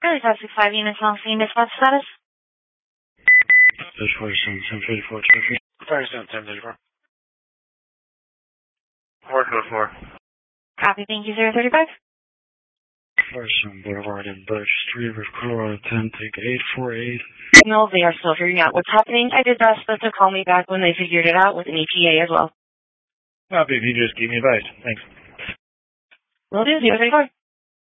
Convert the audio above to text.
Really, that's 5 units on scene. Dispatch status? Dispatch 47 1034 traffic. 47 1034. Ward code 4. Copy, thank you, 035. Firestone Boulevard in Birch Street with Colorado 10, take 848. No, they are still figuring out what's happening. I did ask them to call me back when they figured it out with an ETA as well. Copy, if you just keep me advised. Thanks. Will do, 034.